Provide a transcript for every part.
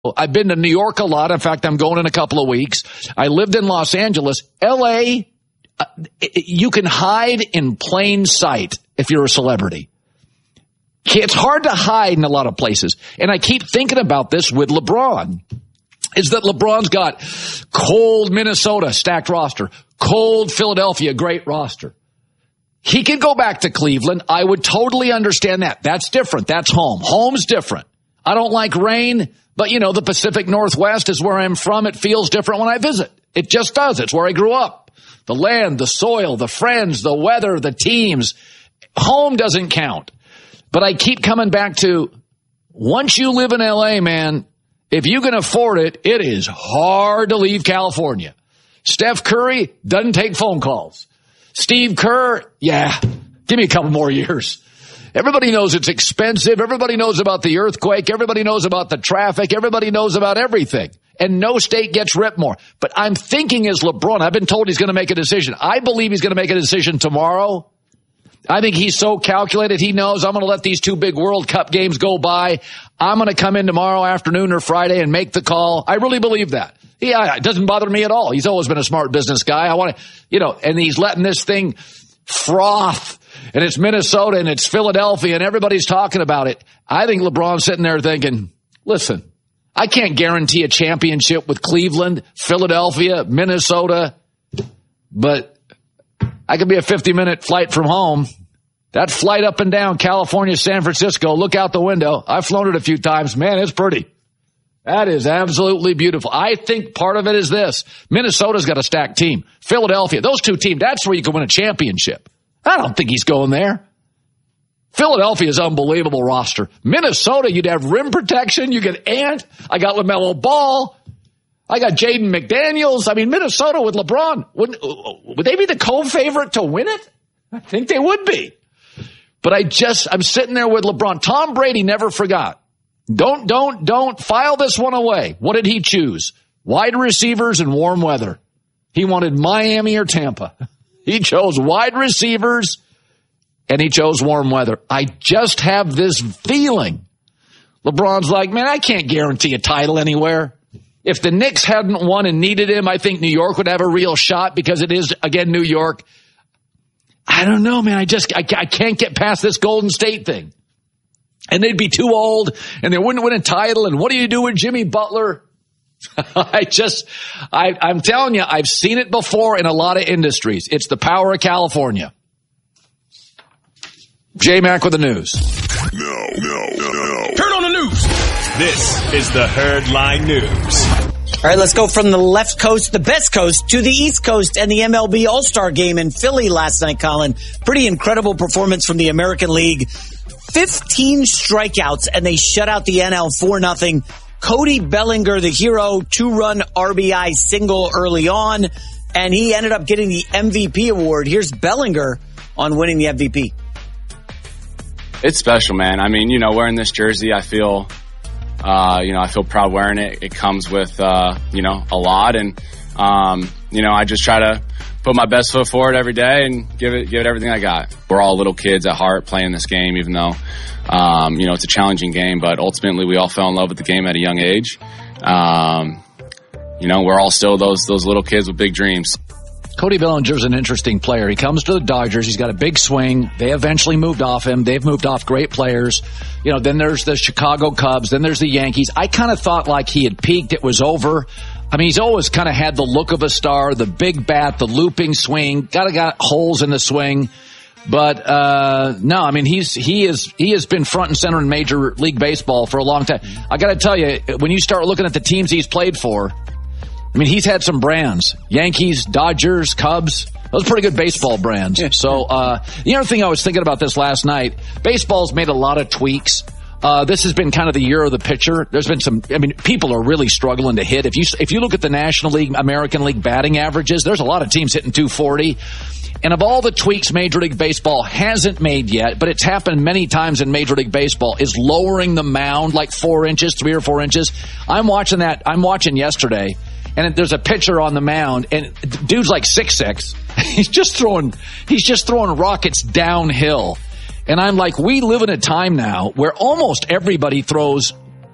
I've been to New York a lot. In fact, I'm going in a couple of weeks. I lived in Los Angeles. L.A., you can hide in plain sight if you're a celebrity. It's hard to hide in a lot of places. And I keep thinking about this with LeBron, is that LeBron's got cold Minnesota, stacked roster, cold Philadelphia, great roster. He could go back to Cleveland. I would totally understand that. That's different. That's home. Home's different. I don't like rain, but, the Pacific Northwest is where I'm from. It feels different when I visit. It just does. It's where I grew up. The land, the soil, the friends, the weather, the teams. Home doesn't count. But I keep coming back to, once you live in L.A., man, if you can afford it, it is hard to leave California. Steph Curry doesn't take phone calls. Steve Kerr, give me a couple more years. Everybody knows it's expensive. Everybody knows about the earthquake. Everybody knows about the traffic. Everybody knows about everything. And no state gets ripped more. But I'm thinking as LeBron, I've been told he's going to make a decision. I believe he's going to make a decision tomorrow. I think he's so calculated. He knows I'm going to let these 2 big World Cup games go by. I'm going to come in tomorrow afternoon or Friday and make the call. I really believe that. Yeah, it doesn't bother me at all. He's always been a smart business guy. I want to, and he's letting this thing froth. And it's Minnesota and it's Philadelphia and everybody's talking about it. I think LeBron's sitting there thinking, listen, I can't guarantee a championship with Cleveland, Philadelphia, Minnesota, but I could be a 50-minute flight from home. That flight up and down California, San Francisco, look out the window. I've flown it a few times. Man, it's pretty. That is absolutely beautiful. I think part of it is this. Minnesota's got a stacked team. Philadelphia, those 2 teams, that's where you can win a championship. I don't think he's going there. Philadelphia's unbelievable roster. Minnesota, you'd have rim protection. You get Ant. I got LaMelo Ball. I got Jaden McDaniels. I mean, Minnesota with LeBron. Would they be the co-favorite to win it? I think they would be. But I'm sitting there with LeBron. Tom Brady never forgot. Don't file this one away. What did he choose? Wide receivers and warm weather. He wanted Miami or Tampa. He chose wide receivers, and he chose warm weather. I just have this feeling. LeBron's like, man, I can't guarantee a title anywhere. If the Knicks hadn't won and needed him, I think New York would have a real shot because it is, again, New York. I don't know, man. I can't get past this Golden State thing. And they'd be too old, and they wouldn't win a title, and what do you do with Jimmy Butler? I'm telling you, I've seen it before in a lot of industries. It's the power of California. J-Mac with the news. No. Turn on the news. This is the Herdline News. All right, let's go from the left coast, the best coast, to the east coast and the MLB All-Star Game in Philly last night, Colin. Pretty incredible performance from the American League. 15 strikeouts, and they shut out the NL 4-0. Cody Bellinger, the hero, 2-run RBI single early on, and he ended up getting the MVP award. Here's Bellinger on winning the MVP. It's special, man. I mean, wearing this jersey, I feel proud wearing it. It comes with, a lot, and, I just try to put my best foot forward every day and give it everything I got. We're all little kids at heart playing this game, even though, it's a challenging game, but ultimately we all fell in love with the game at a young age. We're all still those little kids with big dreams. Cody Bellinger's an interesting player. He comes to the Dodgers. He's got a big swing. They eventually moved off him. They've moved off great players. Then there's the Chicago Cubs. Then there's the Yankees. I kind of thought like he had peaked. It was over. I mean, he's always kind of had the look of a star, the big bat, the looping swing, got holes in the swing. But, no, I mean, he has been front and center in Major League Baseball for a long time. I got to tell you, when you start looking at the teams he's played for, I mean, he's had some brands. Yankees, Dodgers, Cubs. Those are pretty good baseball brands. Yeah. So, the other thing I was thinking about this last night, baseball's made a lot of tweaks. This has been kind of the year of the pitcher. There's been people are really struggling to hit. If you look at the National League, American League batting averages, there's a lot of teams hitting 240. And of all the tweaks Major League Baseball hasn't made yet, but it's happened many times in Major League Baseball, is lowering the mound like 4 inches, 3 or 4 inches. I'm watching yesterday, and there's a pitcher on the mound, and dude's like 6'6". He's just throwing rockets downhill. And I'm like, we live in a time now where almost everybody throws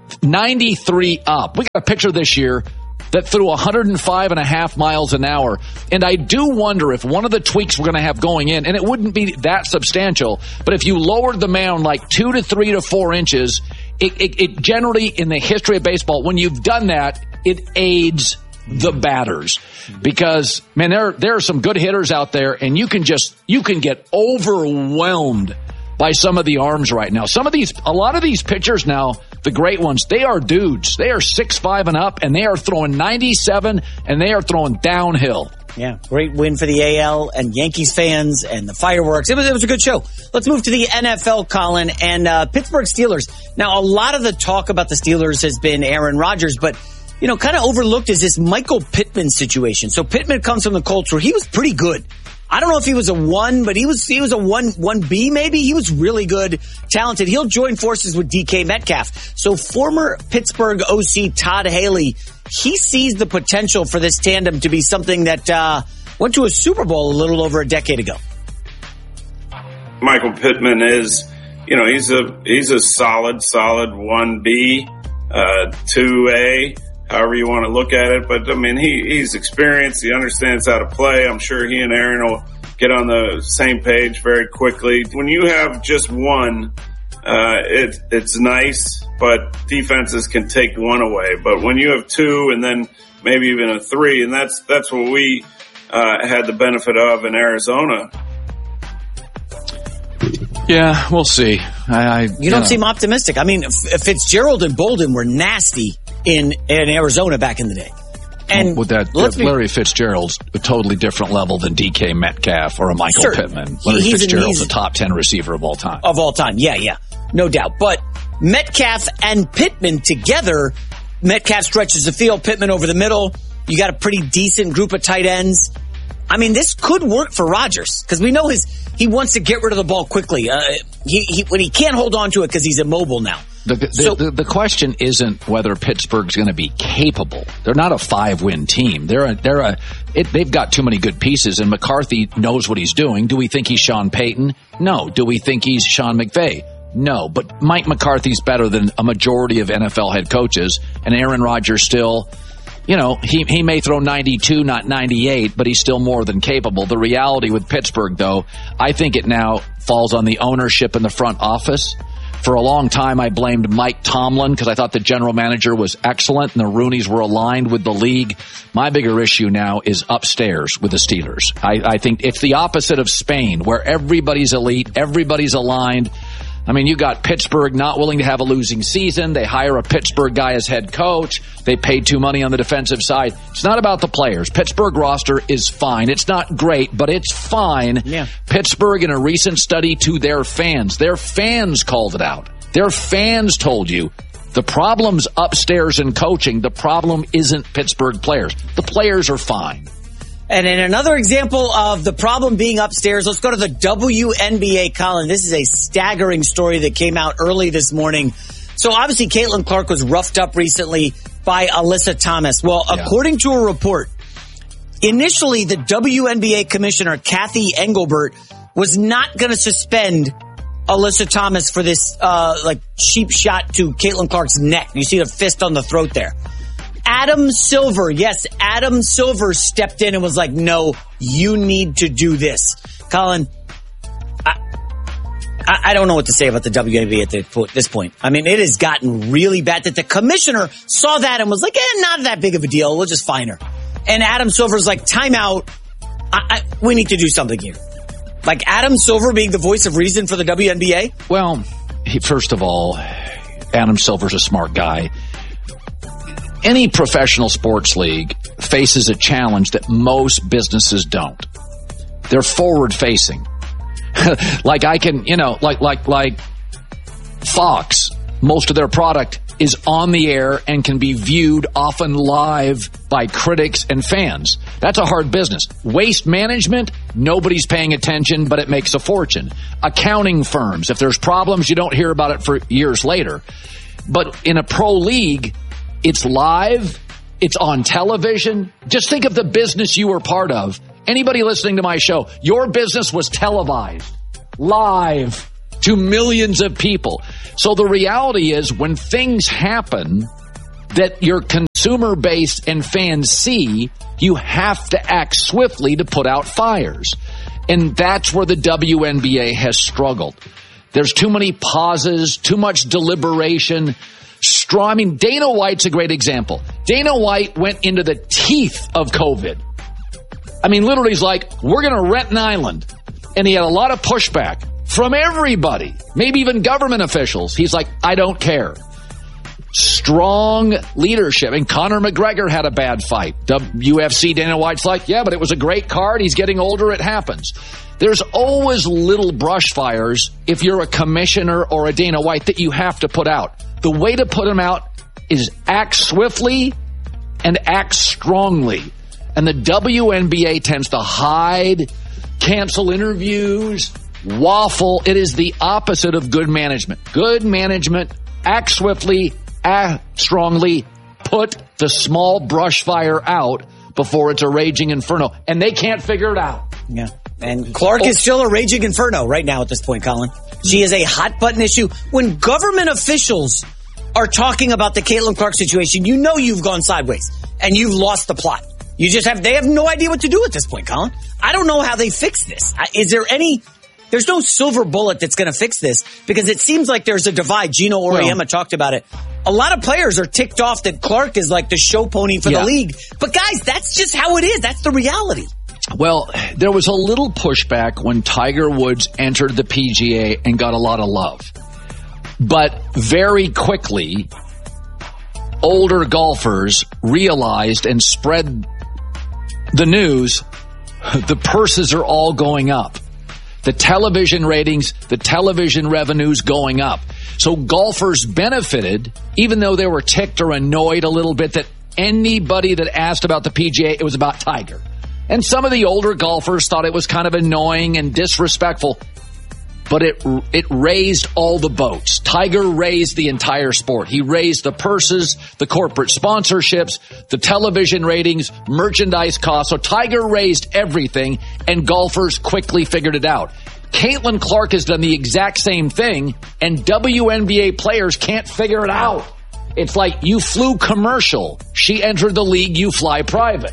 93 up. We got a pitcher this year that threw 105.5 miles an hour. And I do wonder if one of the tweaks we're going to have going in, and it wouldn't be that substantial, but if you lowered the mound like 2 to 3 to 4 inches, it generally, in the history of baseball, when you've done that, it aids the batters. Because, man, there are some good hitters out there, and you can get overwhelmed by some of the arms right now. A lot of these pitchers now, the great ones, they are dudes. They are 6'5" and up, and they are throwing 97, and they are throwing downhill. Yeah, great win for the AL and Yankees fans and the fireworks. It was a good show. Let's move to the NFL, Colin, and Pittsburgh Steelers. Now, a lot of the talk about the Steelers has been Aaron Rodgers, but kind of overlooked is this Michael Pittman situation. So Pittman comes from the Colts where he was pretty good. I don't know if he was a 1, but he was a 1B maybe. He was really good, talented. He'll join forces with DK Metcalf. So former Pittsburgh OC Todd Haley, he sees the potential for this tandem to be something that went to a Super Bowl a little over a decade ago. Michael Pittman is, he's a solid 1B, 2A. However you want to look at it. But, I mean, he's experienced. He understands how to play. I'm sure he and Aaron will get on the same page very quickly. When you have just one, it's nice, but defenses can take one away. But when you have two and then maybe even a 3, and that's what we had the benefit of in Arizona. Yeah, we'll see. You don't seem optimistic. I mean, Fitzgerald and Bolden were nasty in Arizona back in the day. And with that, Larry Fitzgerald's a totally different level than DK Metcalf or a Michael Pittman. Larry Fitzgerald's a top 10 receiver of all time. Of all time, yeah. No doubt. But Metcalf and Pittman together, Metcalf stretches the field, Pittman over the middle. You got a pretty decent group of tight ends. I mean, this could work for Rodgers because we know he wants to get rid of the ball quickly. When he can't hold on to it because he's immobile now. The question isn't whether Pittsburgh's going to be capable. They're not a 5-win team. They've got too many good pieces, and McCarthy knows what he's doing. Do we think he's Sean Payton? No. Do we think he's Sean McVay? No. But Mike McCarthy's better than a majority of NFL head coaches, and Aaron Rodgers still, he may throw 92, not 98, but he's still more than capable. The reality with Pittsburgh, though, I think it now falls on the ownership in the front office. For a long time, I blamed Mike Tomlin because I thought the general manager was excellent and the Rooneys were aligned with the league. My bigger issue now is upstairs with the Steelers. I think it's the opposite of Spain, where everybody's elite, everybody's aligned. I mean, you got Pittsburgh not willing to have a losing season. They hire a Pittsburgh guy as head coach. They paid too money on the defensive side. It's not about the players. Pittsburgh roster is fine. It's not great, but it's fine. Yeah. Pittsburgh, in a recent study to their fans called it out. Their fans told you the problem's upstairs in coaching. The problem isn't Pittsburgh players. The players are fine. And in another example of the problem being upstairs, let's go to the WNBA, Colin. This is a staggering story that came out early this morning. So obviously Caitlin Clark was roughed up recently by Alyssa Thomas. Well, according to a report, initially the WNBA commissioner, Kathy Engelbert, was not going to suspend Alyssa Thomas for this cheap shot to Caitlin Clark's neck. You see the fist on the throat there. Adam Silver stepped in and was like, no, you need to do this. Colin, I don't know what to say about the WNBA at this point. I mean, it has gotten really bad that the commissioner saw that and was like, not that big of a deal. We'll just fine her. And Adam Silver's like, time out. We need to do something here. Like Adam Silver being the voice of reason for the WNBA? Well, first of all, Adam Silver's a smart guy. Any professional sports league faces a challenge that most businesses don't. They're forward facing. Like Fox, most of their product is on the air and can be viewed often live by critics and fans. That's a hard business. Waste management, nobody's paying attention, but it makes a fortune. Accounting firms, if there's problems, you don't hear about it for years later. But in a pro league, it's live. It's on television. Just think of the business you were part of. Anybody listening to my show, your business was televised, live. to millions of people. So the reality is when things happen that your consumer base and fans see, you have to act swiftly to put out fires. And that's where the WNBA has struggled. There's too many pauses, too much deliberation. I mean, Dana White's a great example. Dana White went into the teeth of COVID. I mean, literally, he's like, we're going to rent an island. And he had a lot of pushback from everybody, maybe even government officials. He's like, I don't care. Strong leadership. And Conor McGregor had a bad fight. UFC, Dana White's like, yeah, but it was a great card. He's getting older. It happens. There's always little brush fires if you're a commissioner or a Dana White that you have to put out. The way to put them out is act swiftly and act strongly. And the WNBA tends to hide, cancel interviews, waffle. It is the opposite of good management. Good management, act swiftly, act strongly, put the small brush fire out before it's a raging inferno. And they can't figure it out. Yeah. And Clark is still a raging inferno right now at this point, Colin. She is a hot button issue. When government officials are talking about the Caitlin Clark situation, you know you've gone sideways and you've lost the plot. They have no idea what to do at this point, Colin. I don't know how they fix this. There's no silver bullet that's going to fix this because it seems like there's a divide. Gino Auriemma talked about it. A lot of players are ticked off that Clark is like the show pony for the league. But guys, that's just how it is. That's the reality. Well, there was a little pushback when Tiger Woods entered the PGA and got a lot of love. But very quickly, older golfers realized and spread the news, the purses are all going up. The television ratings, the television revenues going up. So golfers benefited, even though they were ticked or annoyed a little bit that anybody that asked about the PGA, it was about Tiger. And some of the older golfers thought it was kind of annoying and disrespectful. But it raised all the boats. Tiger raised the entire sport. He raised the purses, the corporate sponsorships, the television ratings, merchandise costs. So Tiger raised everything, and golfers quickly figured it out. Caitlin Clark has done the exact same thing, and WNBA players can't figure it out. It's like you flew commercial. She entered the league, you fly private.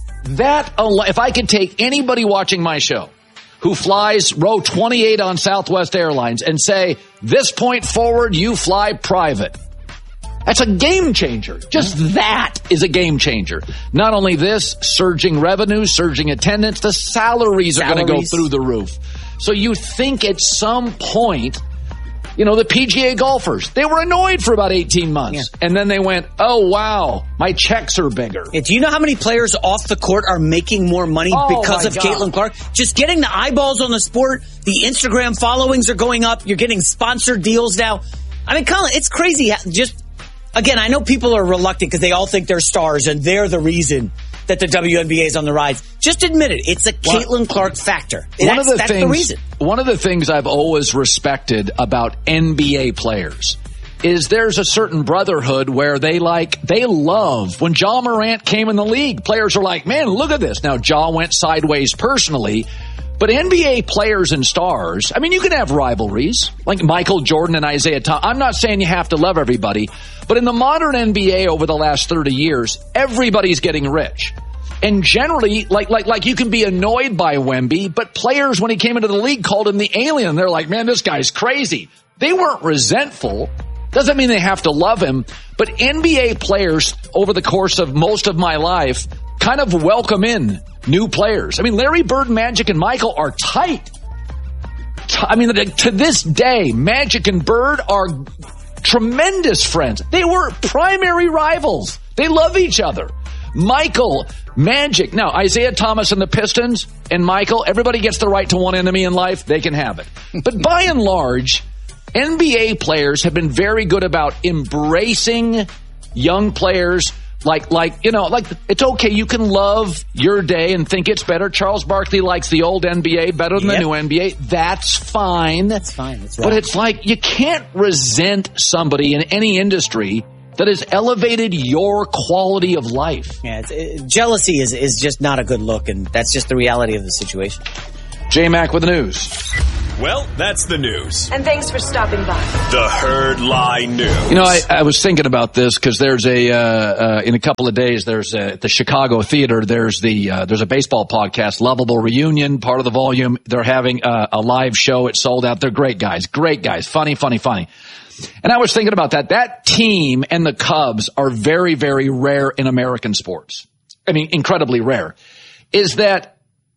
If I could take anybody watching my show who flies row 28 on Southwest Airlines and say, this point forward, you fly private. That's a game changer. Just that is a game changer. Not only this, surging revenue, surging attendance, the salaries are going to go through the roof. So you think at some point, the PGA golfers, they were annoyed for about 18 months. Yeah. And then they went, oh, wow, my checks are bigger. Yeah, do you know how many players off the court are making more money because of Caitlin Clark? Just getting the eyeballs on the sport, the Instagram followings are going up. You're getting sponsored deals now. I mean, Colin, it's crazy. Again, I know people are reluctant because they all think they're stars and they're the reason that the WNBA is on the rise. Just admit it. It's a Caitlin Clark factor. That's the reason. One of the things I've always respected about NBA players is there's a certain brotherhood where they love. When Ja Morant came in the league, players are like, man, look at this. Now, Ja went sideways personally, but NBA players and stars, I mean, you can have rivalries like Michael Jordan and Isaiah Thomas. I'm not saying you have to love everybody, but in the modern NBA over the last 30 years, everybody's getting rich. And generally, like you can be annoyed by Wemby, but players, when he came into the league, called him the alien. They're like, man, this guy's crazy. They weren't resentful. Doesn't mean they have to love him. But NBA players, over the course of most of my life, kind of welcome in new players. I mean, Larry Bird, Magic, and Michael are tight. I mean, to this day, Magic and Bird are tremendous friends. They were primary rivals. They love each other. Michael, Magic. Now, Isaiah Thomas and the Pistons and Michael, everybody gets the right to one enemy in life. They can have it. But by and large, NBA players have been very good about embracing young players. Like it's okay. You can love your day and think it's better. Charles Barkley likes the old NBA better than the new NBA. That's fine. That's fine. That's right. But it's like you can't resent somebody in any industry that has elevated your quality of life. Yeah, jealousy is just not a good look, and that's just the reality of the situation. J-Mac with the news. Well, that's the news. And thanks for stopping by. The Herd Line News. You know, I was thinking about this because there's in a couple of days, there's at the Chicago Theater, there's a baseball podcast, Lovable Reunion, part of the volume. They're having a live show. It's sold out. They're great guys. Funny. And I was thinking about that. That team and the Cubs are very, very rare in American sports. I mean, incredibly rare. Is that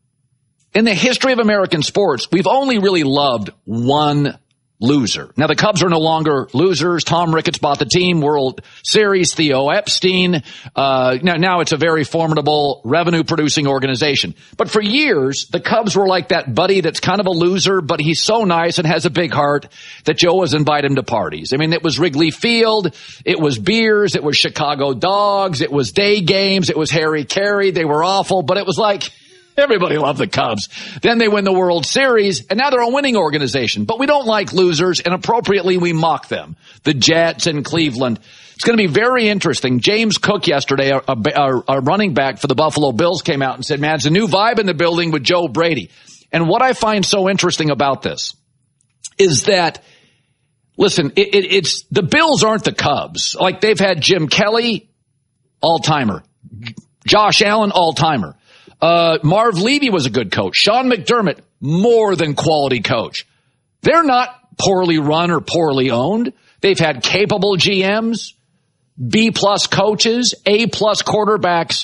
in the history of American sports, we've only really loved one loser. Now, the Cubs are no longer losers. Tom Ricketts bought the team, World Series, Theo Epstein. Now it's a very formidable revenue-producing organization. But for years, the Cubs were like that buddy that's kind of a loser, but he's so nice and has a big heart that Joe was inviting him to parties. I mean, it was Wrigley Field, it was beers, it was Chicago dogs, it was day games, it was Harry Carey. They were awful, but it was like everybody loved the Cubs. Then they win the World Series, and now they're a winning organization. But we don't like losers, and appropriately we mock them. The Jets and Cleveland. It's going to be very interesting. James Cook yesterday, our running back for the Buffalo Bills, came out and said, man, it's a new vibe in the building with Joe Brady. And what I find so interesting about this is that, listen, it's the Bills aren't the Cubs. Like, they've had Jim Kelly, all-timer. Josh Allen, all-timer. Marv Levy was a good coach. Sean McDermott, more than quality coach. They're not poorly run or poorly owned. They've had capable GMs, B-plus coaches, A-plus quarterbacks,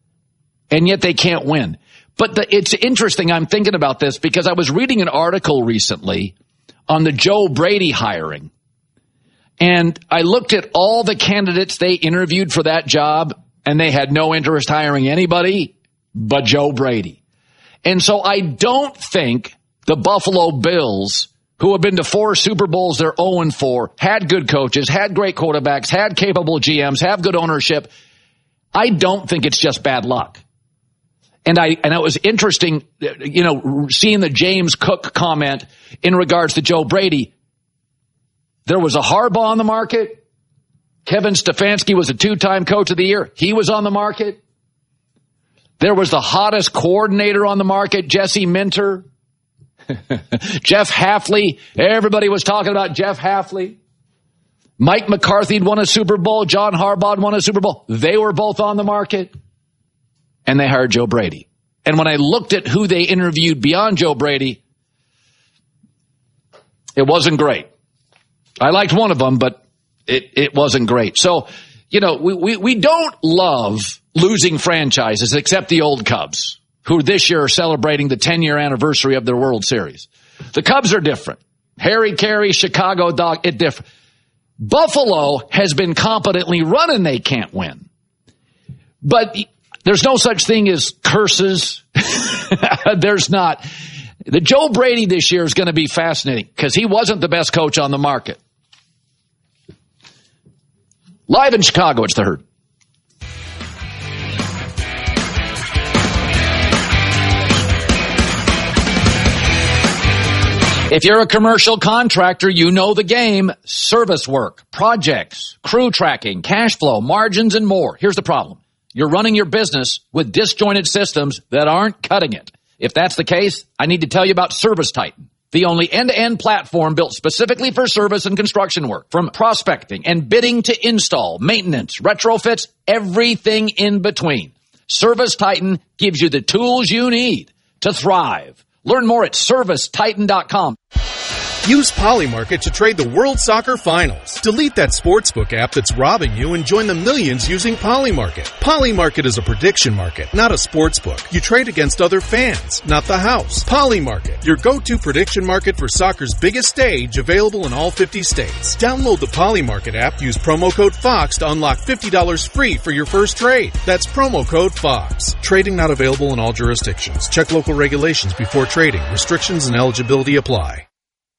and yet they can't win. But it's interesting. I'm thinking about this because I was reading an article recently on the Joe Brady hiring. And I looked at all the candidates they interviewed for that job, and they had no interest hiring anybody but Joe Brady. And so I don't think the Buffalo Bills, who have been to 4 Super Bowls, they're 0-4, had good coaches, had great quarterbacks, had capable GMs, have good ownership. I don't think it's just bad luck. And it was interesting, you know, seeing the James Cook comment in regards to Joe Brady. There was a Harbaugh on the market. Kevin Stefanski was a 2-time coach of the year. He was on the market. There was the hottest coordinator on the market, Jesse Minter. Jeff Hafley. Everybody was talking about Jeff Hafley. Mike McCarthy had won a Super Bowl. John Harbaugh won a Super Bowl. They were both on the market. And they hired Joe Brady. And when I looked at who they interviewed beyond Joe Brady, it wasn't great. I liked one of them, but it wasn't great. So, you know, we don't love losing franchises except the old Cubs, who this year are celebrating the 10-year anniversary of their World Series. The Cubs are different. Harry Carey, Chicago dog, it's different. Buffalo has been competently run and they can't win. But there's no such thing as curses. There's not. The Joe Brady this year is going to be fascinating because he wasn't the best coach on the market. Live in Chicago, it's the Herd. If you're a commercial contractor, you know the game. Service work, projects, crew tracking, cash flow, margins, and more. Here's the problem. You're running your business with disjointed systems that aren't cutting it. If that's the case, I need to tell you about ServiceTitan, the only end-to-end platform built specifically for service and construction work. From prospecting and bidding to install, maintenance, retrofits, everything in between. ServiceTitan gives you the tools you need to thrive. Learn more at ServiceTitan.com. Use Polymarket to trade the World Soccer Finals. Delete that sportsbook app that's robbing you and join the millions using Polymarket. Polymarket is a prediction market, not a sportsbook. You trade against other fans, not the house. Polymarket, your go-to prediction market for soccer's biggest stage, available in all 50 states. Download the Polymarket app, use promo code FOX to unlock $50 free for your first trade. That's promo code FOX. Trading not available in all jurisdictions. Check local regulations before trading. Restrictions and eligibility apply.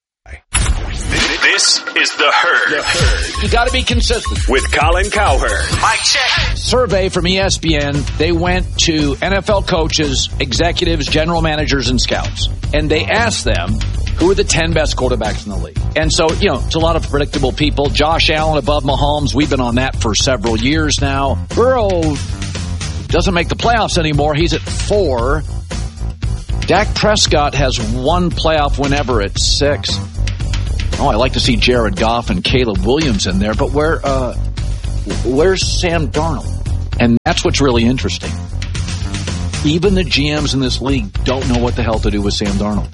This is The Herd. You got to be consistent. With Colin Cowherd. Mic check. Survey from ESPN, they went to NFL coaches, executives, general managers, and scouts. And they asked them, who are the 10 best quarterbacks in the league? And so, you know, it's a lot of predictable people. Josh Allen above Mahomes. We've been on that for several years now. Burrow doesn't make the playoffs anymore. He's at 4. Dak Prescott has one playoff win ever at 6. Oh, I like to see Jared Goff and Caleb Williams in there, but where's Sam Darnold? And that's what's really interesting. Even the GMs in this league don't know what the hell to do with Sam Darnold.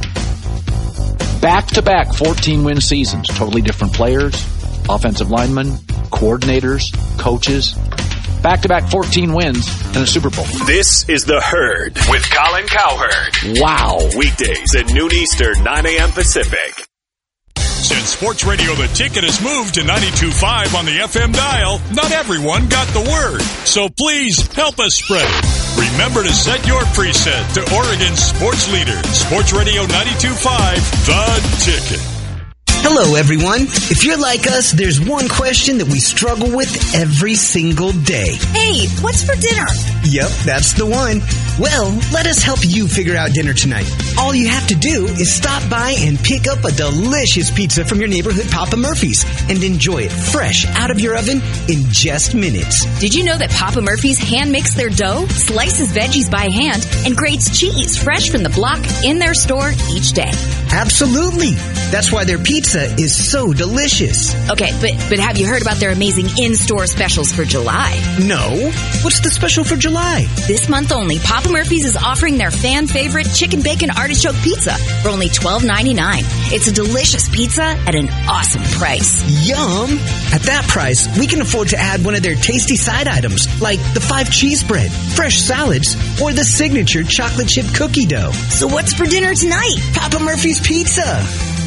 Back-to-back 14-win seasons, totally different players, offensive linemen, coordinators, coaches. Back-to-back 14 wins and a Super Bowl. This is The Herd with Colin Cowherd. Wow. Weekdays at noon Eastern, 9 a.m. Pacific. Since Sports Radio The Ticket has moved to 92.5 on the FM dial, not everyone got the word. So please help us spread it. Remember to set your preset to Oregon's sports leader, Sports Radio 92.5, The Ticket. Hello, everyone. If you're like us, there's one question that we struggle with every single day. Hey, what's for dinner? Yep, that's the one. Well, let us help you figure out dinner tonight. All you have to do is stop by and pick up a delicious pizza from your neighborhood Papa Murphy's and enjoy it fresh out of your oven in just minutes. Did you know that Papa Murphy's hand makes their dough, slices veggies by hand, and grates cheese fresh from the block in their store each day? Absolutely. That's why their pizza is so delicious. Okay, but have you heard about their amazing in-store specials for July? No. What's the special for July? This month only, Papa Murphy's is offering their fan-favorite chicken bacon artichoke pizza for only $12.99. It's a delicious pizza at an awesome price. Yum! At that price, we can afford to add one of their tasty side items, like the 5 cheese bread, fresh salads, or the signature chocolate chip cookie dough. So what's for dinner tonight? Papa Murphy's Pizza.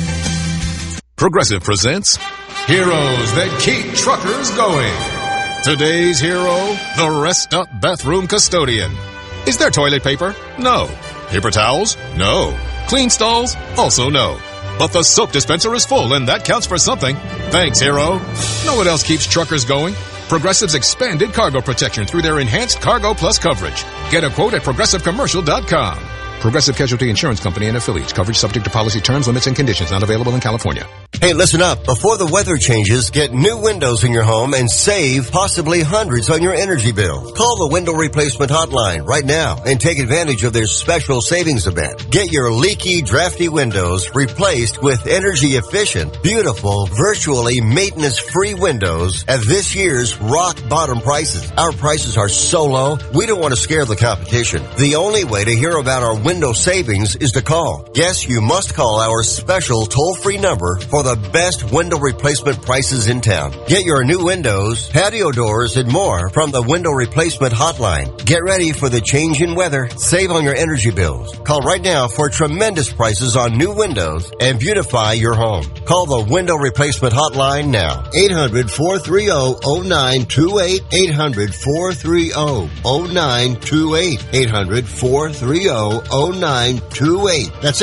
Progressive presents Heroes That Keep Truckers Going. Today's hero, the Rest Up Bathroom Custodian. Is there toilet paper? No. Paper towels? No. Clean stalls? Also no. But the soap dispenser is full, and that counts for something. Thanks, hero. Know what else keeps truckers going? Progressive's expanded cargo protection through their enhanced Cargo Plus coverage. Get a quote at ProgressiveCommercial.com. Progressive Casualty Insurance Company and affiliates. Coverage subject to policy terms, limits, and conditions. Not available in California. Hey, listen up. Before the weather changes, get new windows in your home and save possibly hundreds on your energy bill. Call the Window Replacement Hotline right now and take advantage of their special savings event. Get your leaky, drafty windows replaced with energy-efficient, beautiful, virtually maintenance-free windows at this year's rock-bottom prices. Our prices are so low, we don't want to scare the competition. The only way to hear about our window savings is to call. Yes, you must call our special toll-free number for the best window replacement prices in town. Get your new windows, patio doors, and more from the Window Replacement Hotline. Get ready for the change in weather. Save on your energy bills. Call right now for tremendous prices on new windows and beautify your home. Call the Window Replacement Hotline now. 800-430-0928. 800-430-0928. 800-430-0928. That's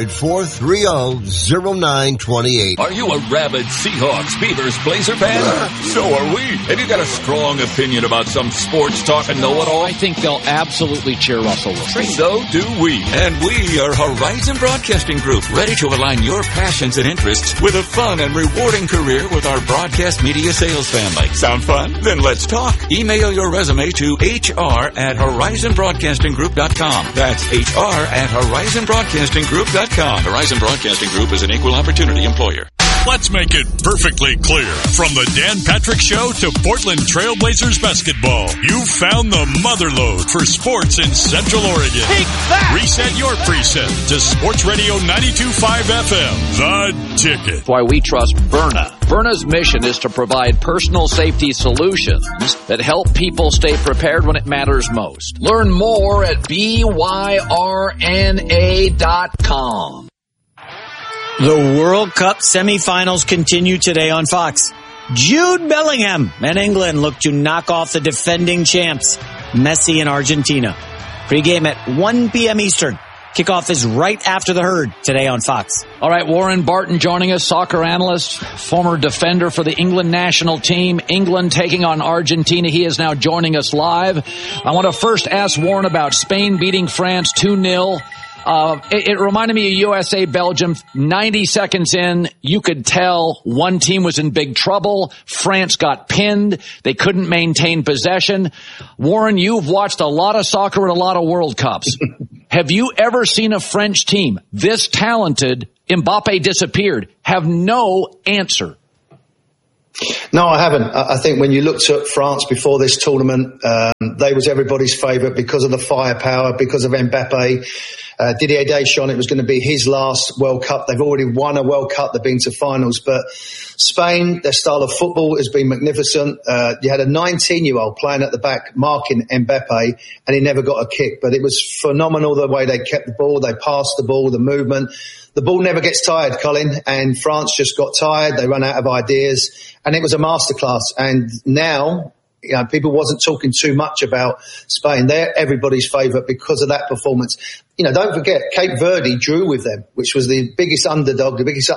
800-430-0928. Are you a rabid Seahawks, Beavers, Blazer fan? So are we. Have you got a strong opinion about some sports talk and know-it-all? I think they'll absolutely cheer Russell Wilson. So do we. And we are Horizon Broadcasting Group, ready to align your passions and interests with a fun and rewarding career with our broadcast media sales family. Sound fun? Then let's talk. Email your resume to hr@horizonbroadcastinggroup.com. That's hr@horizonbroadcastinggroup.com. Horizon Broadcasting Group is an equal opportunity employer. Let's make it perfectly clear. From the Dan Patrick Show to Portland Trailblazers basketball, you found the motherlode for sports in Central Oregon. Take that! Reset your preset to Sports Radio 92.5 FM, The Ticket. That's why we trust Byrna. Byrna's mission is to provide personal safety solutions that help people stay prepared when it matters most. Learn more at byrna.com. The World Cup semifinals continue today on Fox. Jude Bellingham and England look to knock off the defending champs, Messi and Argentina. Pre-game at 1 p.m. Eastern. Kickoff is right after the Herd today on Fox. All right, Warren Barton joining us, soccer analyst, former defender for the England national team. England taking on Argentina. He is now joining us live. I want to first ask Warren about Spain beating France 2-0. It reminded me of USA-Belgium. 90 seconds in, you could tell one team was in big trouble. France got pinned. They couldn't maintain possession. Warren, you've watched a lot of soccer and a lot of World Cups. Have you ever seen a French team this talented? Mbappe disappeared. Have no answer. No, I haven't. I think when you looked at France before this tournament, they was everybody's favourite because of the firepower, because of Mbappe. Didier Deschamps, it was going to be his last World Cup. They've already won a World Cup. They've been to finals. But Spain, their style of football has been magnificent. You had a 19-year-old playing at the back, marking Mbappe, and he never got a kick. But it was phenomenal the way they kept the ball. They passed the ball, the movement. The ball never gets tired, Colin, and France just got tired. They ran out of ideas, and it was a masterclass. And now, people wasn't talking too much about Spain. They're everybody's favourite because of that performance. Don't forget, Cape Verde drew with them, which was the biggest underdog, the biggest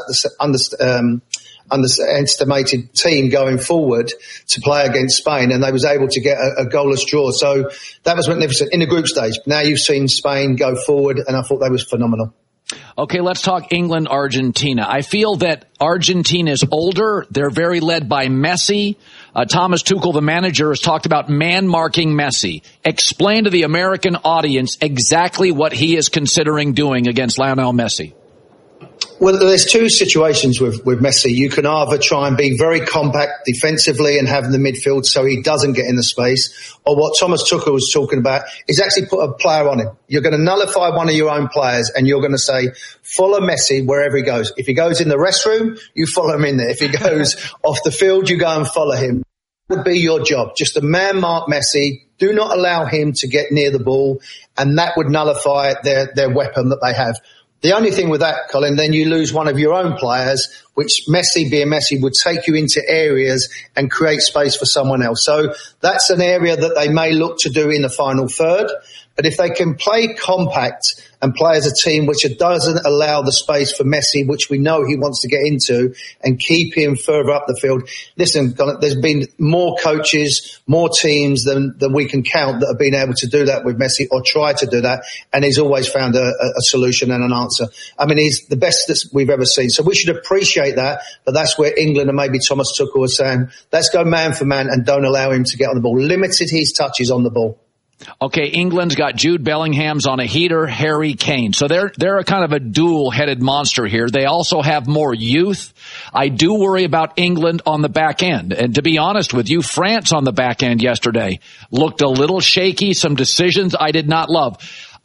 underestimated team going forward to play against Spain, and they was able to get a goalless draw. So that was magnificent in the group stage. Now you've seen Spain go forward, and I thought they was phenomenal. Okay, let's talk England, Argentina. I feel that Argentina is older. They're very led by Messi. Thomas Tuchel, the manager, has talked about man-marking Messi. Explain to the American audience exactly what he is considering doing against Lionel Messi. Well, there's two situations with Messi. You can either try and be very compact defensively and have the midfield so he doesn't get in the space, or what Thomas Tuchel was talking about is actually put a player on him. You're going to nullify one of your own players and you're going to say, follow Messi wherever he goes. If he goes in the restroom, you follow him in there. If he goes off the field, you go and follow him. That would be your job. Just to man-mark Messi. Do not allow him to get near the ball, and that would nullify their weapon that they have. The only thing with that, Colin, then you lose one of your own players, which Messi, being Messi, would take you into areas and create space for someone else. So that's an area that they may look to do in the final third. But if they can play compact and play as a team which doesn't allow the space for Messi, which we know he wants to get into, and keep him further up the field. Listen, there's been more coaches, more teams than we can count that have been able to do that with Messi or try to do that, and he's always found a solution and an answer. I mean, he's the best that we've ever seen. So we should appreciate that, but that's where England and maybe Thomas Tuchel are saying, let's go man for man and don't allow him to get on the ball. Limited his touches on the ball. Okay, England's got Jude Bellingham's on a heater, Harry Kane. So they're a kind of a dual-headed monster here. They also have more youth. I do worry about England on the back end. And to be honest with you, France on the back end yesterday looked a little shaky. Some decisions I did not love.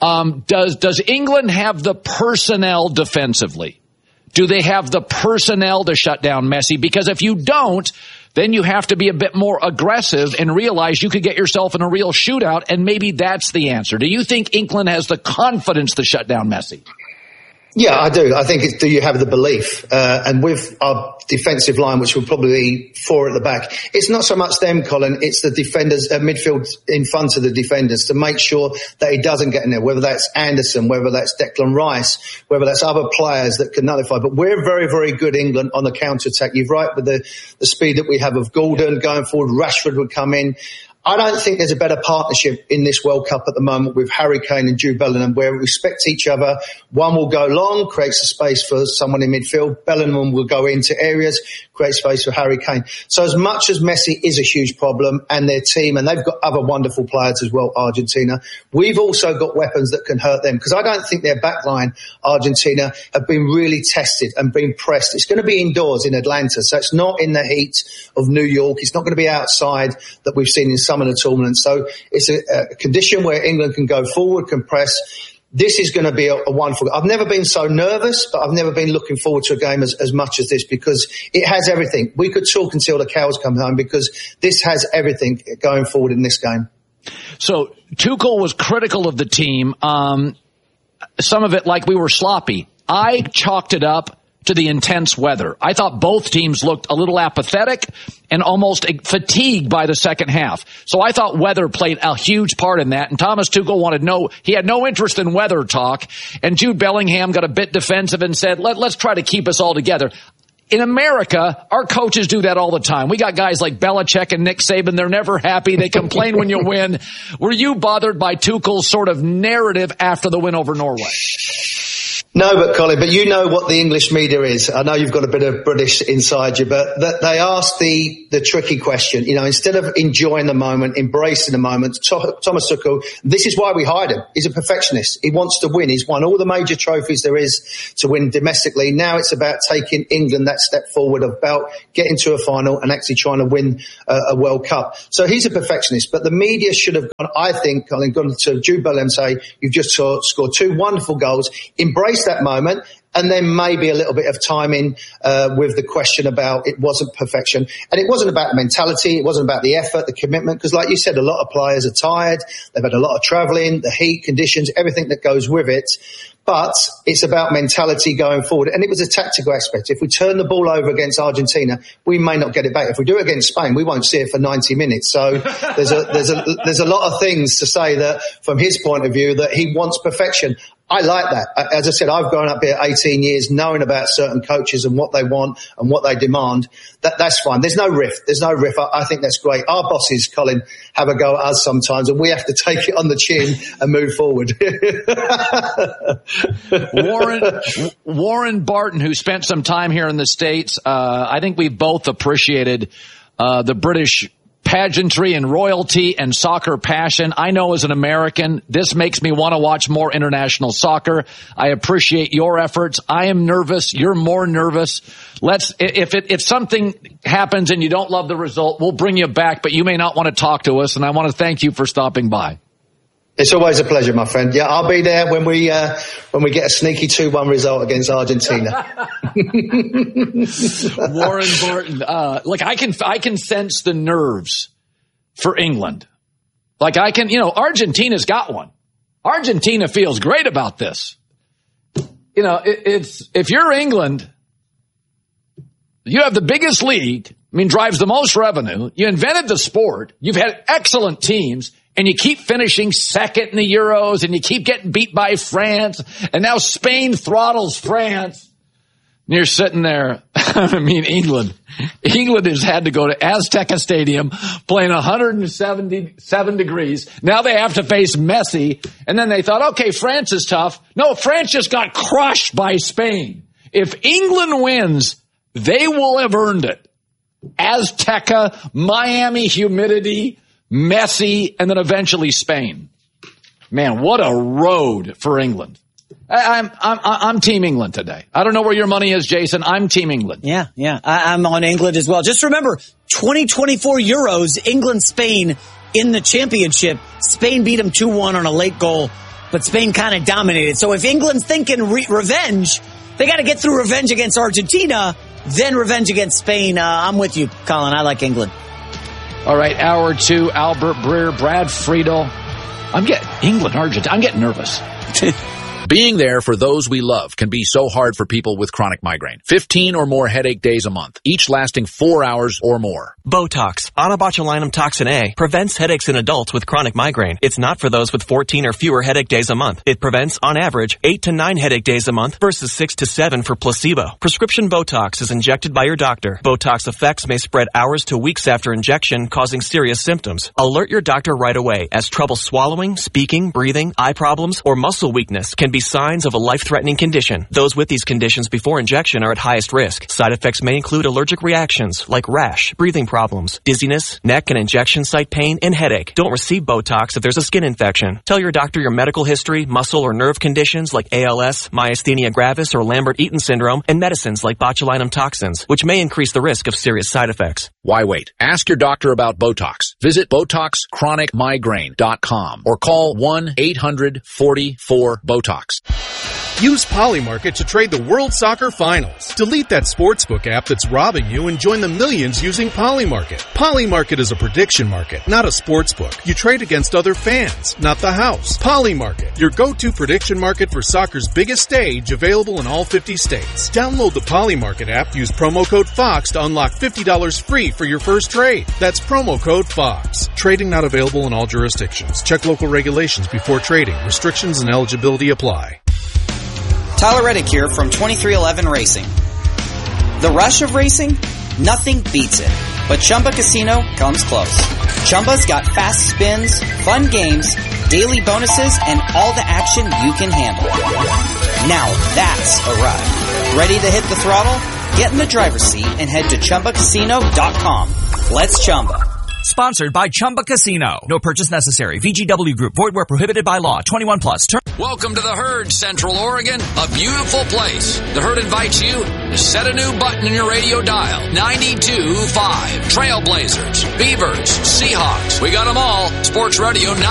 Does England have the personnel defensively? Do they have the personnel to shut down Messi? Because if you don't, then you have to be a bit more aggressive and realize you could get yourself in a real shootout, and maybe that's the answer. Do you think England has the confidence to shut down Messi? Yeah, I do. I think do you have the belief? And with our defensive line, which will probably be 4 at the back, it's not so much them, Colin, it's the defenders, midfield in front of the defenders to make sure that he doesn't get in there, whether that's Anderson, whether that's Declan Rice, whether that's other players that can nullify. But we're very, very good, England, on the counter-attack. You're right with the speed that we have of Gordon going forward. Rashford would come in. I don't think there's a better partnership in this World Cup at the moment with Harry Kane and Jude Bellingham, where we respect each other. One will go long, creates a space for someone in midfield. Bellingham will go into areas, create space for Harry Kane. So as much as Messi is a huge problem and their team, and they've got other wonderful players as well, Argentina, we've also got weapons that can hurt them, because I don't think their backline, Argentina, have been really tested and been pressed. It's going to be indoors in Atlanta, so it's not in the heat of New York. It's not going to be outside that we've seen in some of the tournaments. So it's a condition where England can go forward, can press. This is going to be a wonderful. I've never been so nervous, but I've never been looking forward to a game as much as this, because it has everything. We could talk until the cows come home, because this has everything going forward in this game. So Tuchel was critical of the team. Some of it like we were sloppy. I chalked it up to the intense weather. I thought both teams looked a little apathetic and almost fatigued by the second half. So I thought weather played a huge part in that. And Thomas Tuchel he had no interest in weather talk. And Jude Bellingham got a bit defensive and said, let's try to keep us all together. In America, our coaches do that all the time. We got guys like Belichick and Nick Saban. They're never happy. They complain when you win. Were you bothered by Tuchel's sort of narrative after the win over Norway? No, but Colin, but you know what the English media is. I know you've got a bit of British inside you, but they ask the tricky question. You know, instead of enjoying the moment, embracing the moment, Thomas Tuchel, this is why we hired him. He's a perfectionist. He wants to win. He's won all the major trophies there is to win domestically. Now it's about taking England that step forward, about getting to a final and actually trying to win a World Cup. So he's a perfectionist, but the media should have gone, I think, Colin, gone to Jude Bellingham and say, you've just scored 2 wonderful goals. Embrace that moment, and then maybe a little bit of timing with the question about it wasn't perfection. And it wasn't about mentality, it wasn't about the effort, the commitment, because like you said, a lot of players are tired, they've had a lot of travelling, the heat, conditions, everything that goes with it. But it's about mentality going forward. And it was a tactical aspect. If we turn the ball over against Argentina, we may not get it back. If we do it against Spain, we won't see it for 90 minutes. So there's a lot of things to say that from his point of view that he wants perfection. I like that. As I said, I've grown up here 18 years knowing about certain coaches and what they want and what they demand. That's fine. There's no rift. I think that's great. Our bosses, Colin, have a go at us sometimes and we have to take it on the chin and move forward. Warren Barton, who spent some time here in the States, I think we both appreciated the British pageantry and royalty and soccer passion. I know as an American, this makes me want to watch more international soccer. I appreciate your efforts. I am nervous. You're more nervous. If something happens and you don't love the result, we'll bring you back, but you may not want to talk to us. And I want to thank you for stopping by. It's always a pleasure, my friend. Yeah, I'll be there when we get a sneaky 2-1 result against Argentina. Warren Barton, look, I can sense the nerves for England. Like Argentina's got one. Argentina feels great about this. If you're England, you have the biggest league. Drives the most revenue. You invented the sport. You've had excellent teams. And you keep finishing second in the Euros, and you keep getting beat by France, and now Spain throttles France. And you're sitting there. England has had to go to Azteca Stadium playing 177 degrees. Now they have to face Messi. And then they thought, okay, France is tough. No, France just got crushed by Spain. If England wins, they will have earned it. Azteca, Miami humidity, Messi, and then eventually Spain. Man, what a road for England. I'm Team England today. I don't know where your money is, Jason. I'm Team England. Yeah. I'm on England as well. Just remember, 2024 Euros, England-Spain in the championship. Spain beat them 2-1 on a late goal, but Spain kind of dominated. So if England's thinking revenge, they got to get through revenge against Argentina, then revenge against Spain. I'm with you, Colin. I like England. All right, hour 2, Albert Breer, Brad Friedel. I'm getting England, Argentina. I'm getting nervous. Being there for those we love can be so hard for people with chronic migraine. 15 or more headache days a month, each lasting 4 hours or more. Botox, onabotulinum toxin A, prevents headaches in adults with chronic migraine. It's not for those with 14 or fewer headache days a month. It prevents, on average, 8 to 9 headache days a month versus 6 to 7 for placebo. Prescription Botox is injected by your doctor. Botox effects may spread hours to weeks after injection, causing serious symptoms. Alert your doctor right away, as trouble swallowing, speaking, breathing, eye problems, or muscle weakness can be signs of a life-threatening condition. Those with these conditions before injection are at highest risk. Side effects may include allergic reactions like rash, breathing problems, dizziness, neck and injection site pain, and headache. Don't receive Botox if there's a skin infection. Tell your doctor your medical history, muscle or nerve conditions like ALS, myasthenia gravis, or Lambert-Eaton syndrome, and medicines like botulinum toxins, which may increase the risk of serious side effects. Why wait? Ask your doctor about Botox. Visit BotoxChronicMigraine.com or call 1-800-44-BOTOX. Use Polymarket to trade the World Soccer Finals. Delete that sportsbook app that's robbing you and join the millions using Polymarket. Polymarket is a prediction market, not a sportsbook. You trade against other fans, not the house. Polymarket, your go-to prediction market for soccer's biggest stage, available in all 50 states. Download the Polymarket app, use promo code FOX to unlock $50 free for your first trade. That's promo code FOX. Trading not available in all jurisdictions. Check local regulations before trading. Restrictions and eligibility apply. Tyler Reddick here from 2311 Racing. The rush of racing? Nothing beats it. But Chumba Casino comes close. Chumba's got fast spins, fun games, daily bonuses, and all the action you can handle. Now that's a ride. Ready to hit the throttle? Get in the driver's seat and head to ChumbaCasino.com. Let's Chumba. Sponsored by Chumba Casino. No purchase necessary. VGW Group. Void where prohibited by law. 21 plus. Welcome to the Herd, Central Oregon, a beautiful place. The Herd invites you to set a new button in your radio dial. 92.5. Trailblazers, Beavers, Seahawks. We got them all. Sports Radio